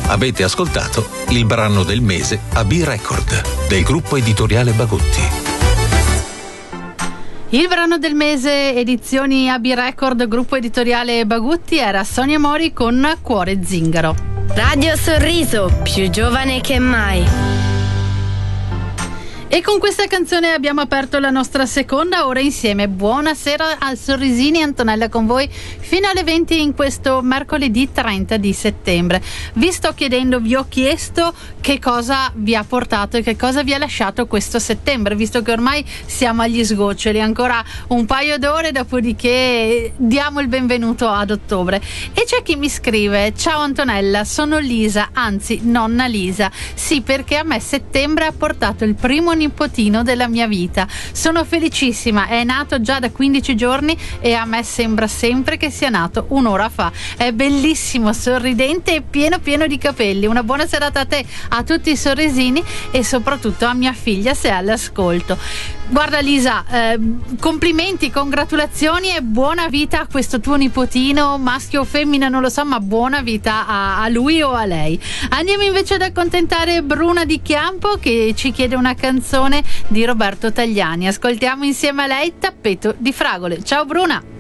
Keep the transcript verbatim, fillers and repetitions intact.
Avete ascoltato il brano del mese a B-Record del gruppo editoriale Bagutti. Il brano del mese edizioni A B Record gruppo editoriale Bagutti era Sonia Mori con Cuore Zingaro. Radio Sorriso, più giovane che mai. E con questa canzone abbiamo aperto la nostra seconda ora insieme. Buonasera al Sorrisini, Antonella con voi fino alle venti in questo mercoledì trenta di settembre. Vi sto chiedendo, vi ho chiesto che cosa vi ha portato e che cosa vi ha lasciato questo settembre, visto che ormai siamo agli sgoccioli, ancora un paio d'ore, dopodiché diamo il benvenuto ad ottobre. E c'è chi mi scrive: ciao Antonella, sono Lisa, anzi nonna Lisa. Sì, perché a me settembre ha portato il primo nipotino della mia vita. Sono felicissima, è nato già da quindici giorni e a me sembra sempre che sia nato un'ora fa. È bellissimo, sorridente e pieno pieno di capelli. Una buona serata a te, a tutti i sorrisini e soprattutto a mia figlia se è all'ascolto. Guarda Lisa, eh, complimenti, congratulazioni e buona vita a questo tuo nipotino, maschio o femmina non lo so, ma buona vita a, a lui o a lei. Andiamo invece ad accontentare Bruna di Chiampo che ci chiede una canzone di Roberto Tagliani. Ascoltiamo insieme a lei Tappeto di fragole. Ciao Bruna.